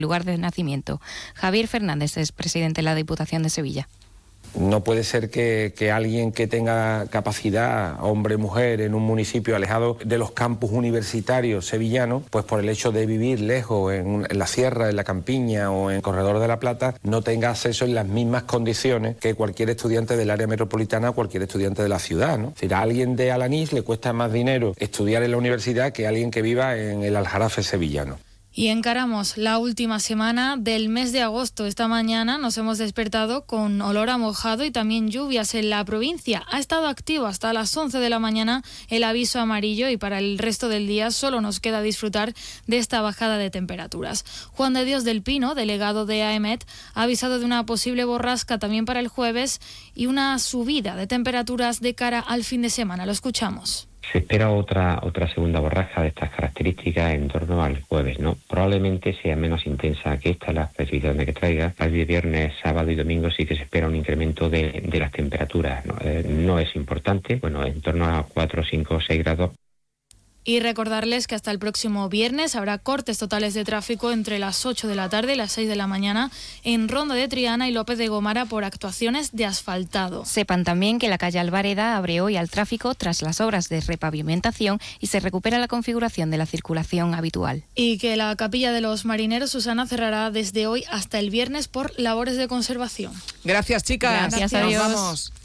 lugar de nacimiento. Javier Fernández es presidente de la Diputación de Sevilla. No puede ser que alguien que tenga capacidad, hombre, mujer, en un municipio alejado de los campus universitarios sevillanos, pues por el hecho de vivir lejos en la sierra, en la campiña o en Corredor de la Plata, no tenga acceso en las mismas condiciones que cualquier estudiante del área metropolitana o cualquier estudiante de la ciudad, ¿no? Es decir, a alguien de Alanís le cuesta más dinero estudiar en la universidad que a alguien que viva en el Aljarafe sevillano. Y encaramos la última semana del mes de agosto. Esta mañana nos hemos despertado con olor a mojado y también lluvias en la provincia. Ha estado activo hasta las 11 de la mañana el aviso amarillo y para el resto del día solo nos queda disfrutar de esta bajada de temperaturas. Juan de Dios del Pino, delegado de AEMET, ha avisado de una posible borrasca también para el jueves y una subida de temperaturas de cara al fin de semana. Lo escuchamos. Se espera otra segunda borrasca de estas características en torno al jueves, ¿no? Probablemente sea menos intensa que esta, las precipitaciones que traiga. Al día viernes, sábado y domingo sí que se espera un incremento de las temperaturas, ¿no? No es importante, bueno, en torno a 4, 5, 6 grados. Y recordarles que hasta el próximo viernes habrá cortes totales de tráfico entre las 8 de la tarde y las 6 de la mañana en Ronda de Triana y López de Gomara por actuaciones de asfaltado. Sepan también que la calle Alvareda abre hoy al tráfico tras las obras de repavimentación y se recupera la configuración de la circulación habitual. Y que la Capilla de los Marineros, Susana, cerrará desde hoy hasta el viernes por labores de conservación. Gracias, chicas. Gracias, adiós. Nos vamos.